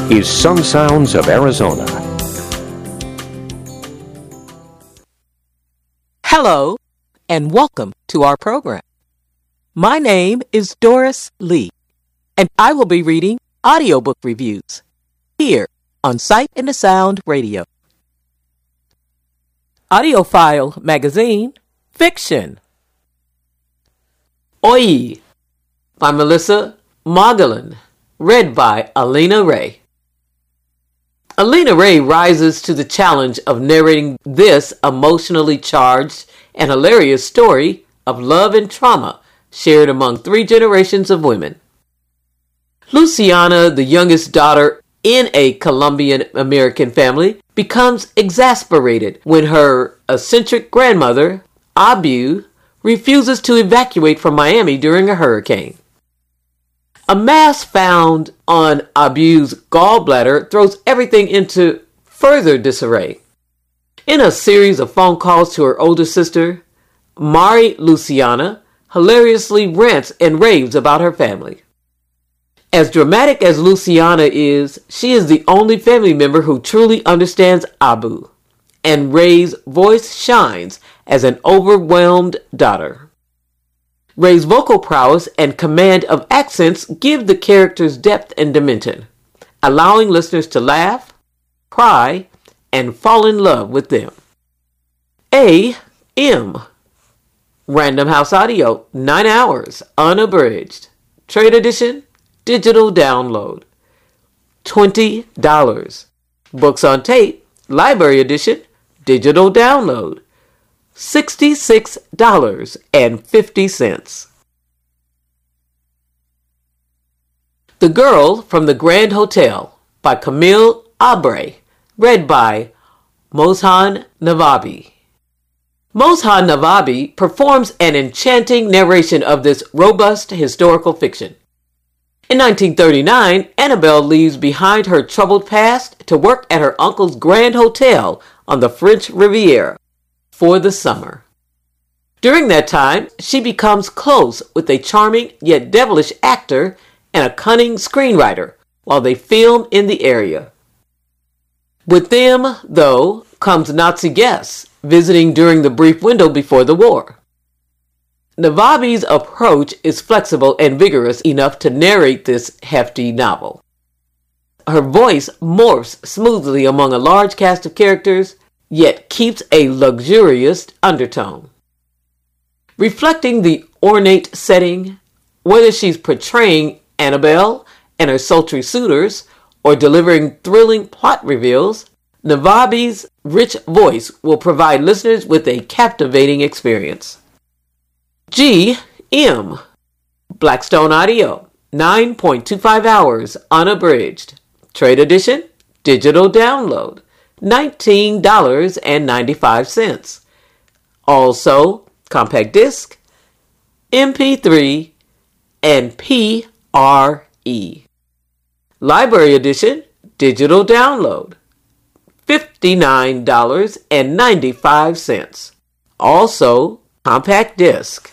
is Sun Sounds of Arizona. Hello, and welcome to our program. My name is Doris Lee, and I will be reading audiobook reviews here on Sight and the Sound Radio. AudioFile Magazine, Fiction. Oi, by Melissa Mogolin, read by Alina Ray. Alina Ray rises to the challenge of narrating this emotionally charged and hilarious story of love and trauma shared among 3 generations of women. Luciana, the youngest daughter in a Colombian-American family, becomes exasperated when her eccentric grandmother, Abu, refuses to evacuate from Miami during a hurricane. A mass found on Abu's gallbladder throws everything into further disarray. In a series of phone calls to her older sister, Mari Luciana hilariously rants and raves about her family. As dramatic as Luciana is, she is the only family member who truly understands Abu, and Ray's voice shines as an overwhelmed daughter. Ray's vocal prowess and command of accents give the characters depth and dimension, allowing listeners to laugh, cry, and fall in love with them. A.M. Random House Audio, 9 hours, unabridged. Trade edition, digital download, $20. Books on tape, library edition, digital download, $66.50. The Girl from the Grand Hotel by Camille Abre, read by Mozhan Navabi. Mozhan Navabi performs an enchanting narration of this robust historical fiction. In 1939, Annabelle leaves behind her troubled past to work at her uncle's Grand Hotel on the French Riviera for the summer. During that time, she becomes close with a charming yet devilish actor and a cunning screenwriter while they film in the area. With them, though, comes Nazi guests visiting during the brief window before the war. Navabi's approach is flexible and vigorous enough to narrate this hefty novel. Her voice morphs smoothly among a large cast of characters, yet keeps a luxurious undertone. Reflecting the ornate setting, whether she's portraying Annabelle and her sultry suitors or delivering thrilling plot reveals, Navabi's rich voice will provide listeners with a captivating experience. G.M. Blackstone Audio, 9.25 hours, unabridged. Trade edition, digital download, $19.95. Also, compact disc, MP3, and PRE. Library edition, digital download, $59.95. Also, compact disc.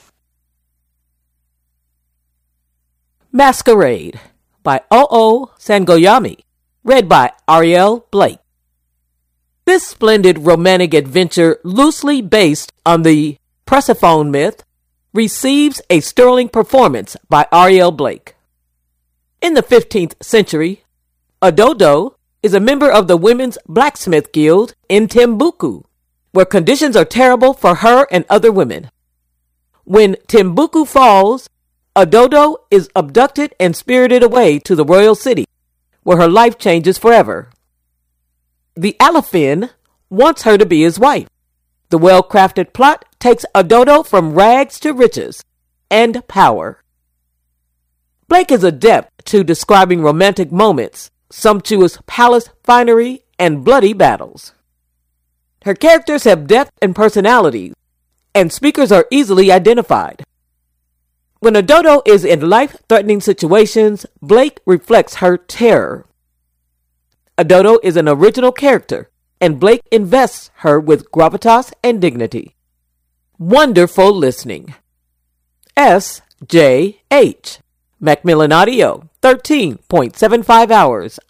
Masquerade by O.O. Sangoyami, read by Ariel Blake. This splendid romantic adventure, loosely based on the Persephone myth, receives a sterling performance by Ariel Blake. In the 15th century, Ododo is a member of the Women's Blacksmith Guild in Timbuktu, where conditions are terrible for her and other women. When Timbuktu falls, Ododo is abducted and spirited away to the royal city, where her life changes forever. The Alafin wants her to be his wife. The well-crafted plot takes Ododo from rags to riches and power. Blake is adept to describing romantic moments, sumptuous palace finery, and bloody battles. Her characters have depth and personality, and speakers are easily identified. When Ododo is in life-threatening situations, Blake reflects her terror. Ododo is an original character, and Blake invests her with gravitas and dignity. Wonderful listening. S.J.H. Macmillan Audio, 13.75 hours,